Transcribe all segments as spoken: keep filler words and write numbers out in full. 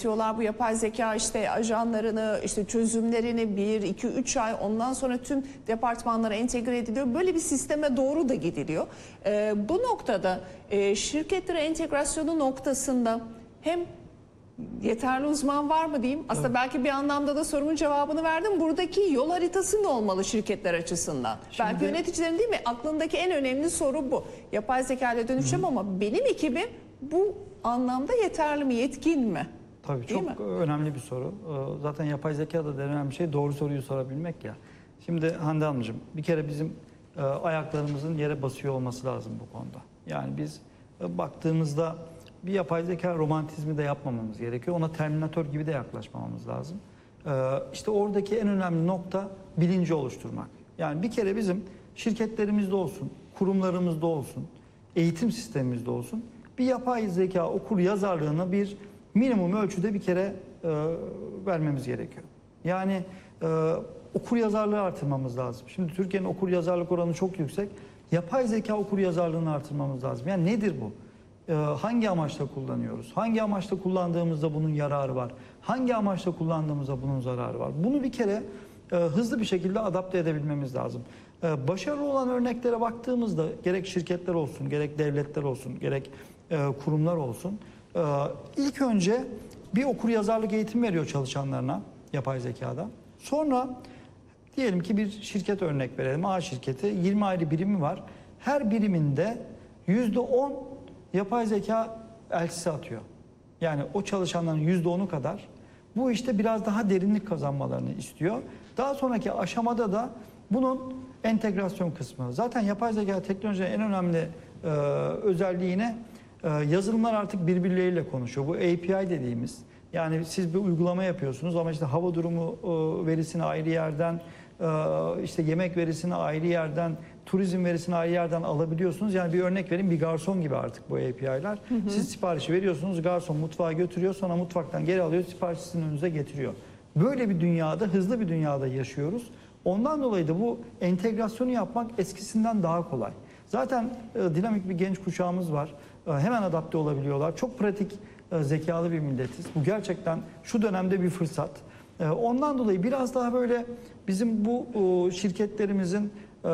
üretiyorlar. Bu yapay zeka işte ajanlarını, işte çözümlerini bir, iki, üç ay ondan sonra tüm departmanlara entegre ediliyor. Böyle bir sisteme doğru da gidiliyor. E, bu noktada e, şirketlere entegrasyonu noktasında hem yeterli uzman var mı diyeyim. Aslında evet. Belki bir anlamda da sorumun cevabını verdim. Buradaki yol haritası ne olmalı şirketler açısından? Şimdi, belki yöneticilerin değil mi? Aklındaki en önemli soru bu. Yapay zeka ile dönüşeceğim ama benim ekibim bu anlamda yeterli mi, yetkin mi? Tabii değil çok mi? Önemli bir soru. Zaten yapay zekada da önemli bir şey doğru soruyu sorabilmek ya. Şimdi Hande Hanımcığım, bir kere bizim ayaklarımızın yere basıyor olması lazım bu konuda. Yani biz baktığımızda bir yapay zeka romantizmi de yapmamamız gerekiyor. Ona Terminator gibi de yaklaşmamamız lazım. Ee, işte oradaki en önemli nokta bilinci oluşturmak. Yani bir kere bizim şirketlerimizde olsun, kurumlarımızda olsun, eğitim sistemimizde olsun bir yapay zeka okur yazarlığına bir minimum ölçüde bir kere e, vermemiz gerekiyor. Yani e, okur yazarlığı artırmamız lazım. Şimdi Türkiye'nin okur yazarlık oranı çok yüksek. Yapay zeka okur yazarlığını artırmamız lazım. Yani nedir bu? Hangi amaçla kullanıyoruz? Hangi amaçla kullandığımızda bunun yararı var? Hangi amaçla kullandığımızda bunun zararı var? Bunu bir kere e, hızlı bir şekilde adapte edebilmemiz lazım. E, başarılı olan örneklere baktığımızda gerek şirketler olsun, gerek devletler olsun, gerek e, kurumlar olsun. E, ilk önce bir okuryazarlık eğitimi veriyor çalışanlarına yapay zekada. Sonra diyelim ki bir şirket örnek verelim. A şirketi yirmi ayrı birimi var. Her biriminde yüzde on yapay zeka elçisi atıyor. Yani o çalışanların yüzde onu kadar bu işte biraz daha derinlik kazanmalarını istiyor. Daha sonraki aşamada da bunun entegrasyon kısmı. Zaten yapay zeka teknolojinin en önemli e, özelliğine e, yazılımlar artık birbirleriyle konuşuyor. Bu A P I dediğimiz, yani siz bir uygulama yapıyorsunuz ama işte hava durumu e, verisini ayrı yerden, e, işte yemek verisini ayrı yerden, turizm verisini ayrı yerden alabiliyorsunuz. Yani bir örnek vereyim, bir garson gibi artık bu A P I'ler. Hı hı. Siz siparişi veriyorsunuz, garson mutfağa götürüyor, sonra mutfaktan geri alıyor, siparişi sizin önünüze getiriyor. Böyle bir dünyada, hızlı bir dünyada yaşıyoruz. Ondan dolayı da bu entegrasyonu yapmak eskisinden daha kolay. Zaten e, dinamik bir genç kuşağımız var. E, hemen adapte olabiliyorlar. Çok pratik, e, zekalı bir milletiz. Bu gerçekten şu dönemde bir fırsat. E, ondan dolayı biraz daha böyle bizim bu e, şirketlerimizin e,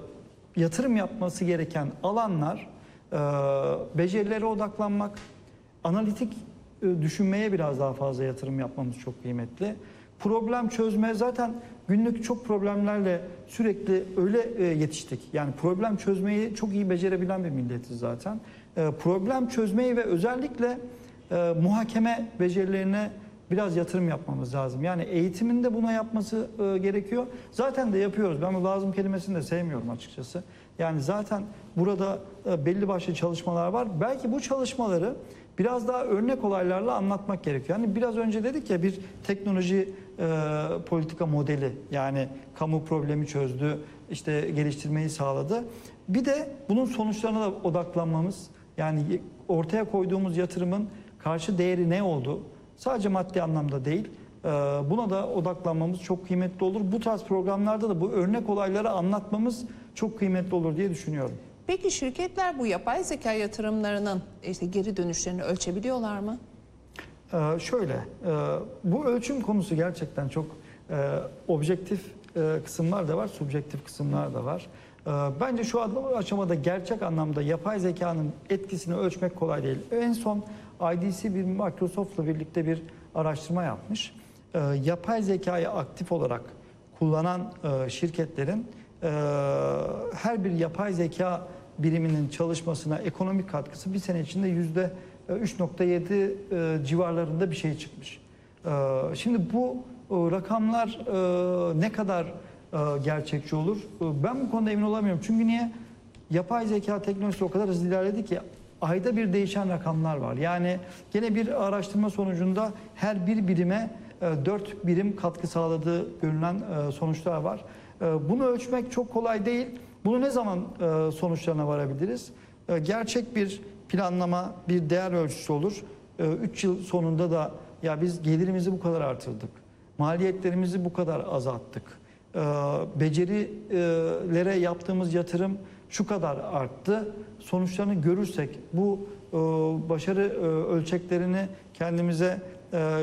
yatırım yapması gereken alanlar, e, becerilere odaklanmak, analitik e, düşünmeye biraz daha fazla yatırım yapmamız çok kıymetli. Problem çözme, zaten günlük çok problemlerle sürekli öyle e, yetiştik. Yani problem çözmeyi çok iyi becerebilen bir milletiz zaten. E, problem çözmeyi ve özellikle e, muhakeme becerilerine biraz yatırım yapmamız lazım. Yani eğitiminde buna yapması e, gerekiyor. Zaten de yapıyoruz. Ben bu lazım kelimesini de sevmiyorum açıkçası. Yani zaten burada e, belli başlı çalışmalar var. Belki bu çalışmaları biraz daha örnek olaylarla anlatmak gerekiyor. Yani biraz önce dedik ya, bir teknoloji e, politika modeli, yani kamu problemi çözdü, işte geliştirmeyi sağladı. Bir de bunun sonuçlarına da odaklanmamız, yani ortaya koyduğumuz yatırımın karşı değeri ne oldu? Sadece maddi anlamda değil, buna da odaklanmamız çok kıymetli olur. Bu tarz programlarda da bu örnek olayları anlatmamız çok kıymetli olur diye düşünüyorum. Peki şirketler bu yapay zeka yatırımlarının işte geri dönüşlerini ölçebiliyorlar mı? Ee, şöyle, e, bu ölçüm konusu gerçekten çok e, objektif e, kısımlar da var, subjektif kısımlar da var. E, bence şu aşamada gerçek anlamda yapay zekanın etkisini ölçmek kolay değil. En son I D C bir Microsoft'la birlikte bir araştırma yapmış. E, yapay zekayı aktif olarak kullanan e, şirketlerin e, her bir yapay zeka biriminin çalışmasına ekonomik katkısı bir sene içinde yüzde üç nokta yedi e, civarlarında bir şey çıkmış. E, şimdi bu e, rakamlar e, ne kadar e, gerçekçi olur? E, ben bu konuda emin olamıyorum. Çünkü niye? Yapay zeka teknolojisi o kadar hızlı ilerledi ki ayda bir değişen rakamlar var. Yani gene bir araştırma sonucunda her bir birime e, dört birim katkı sağladığı görülen e, sonuçlar var. E, bunu ölçmek çok kolay değil. Bunu ne zaman e, sonuçlarına varabiliriz? E, gerçek bir planlama, bir değer ölçüsü olur. üç yıl sonunda da ya biz gelirimizi bu kadar artırdık, maliyetlerimizi bu kadar azalttık, e, becerilere yaptığımız yatırım şu kadar arttı. Sonuçlarını görürsek bu e, başarı e, ölçeklerini kendimize e,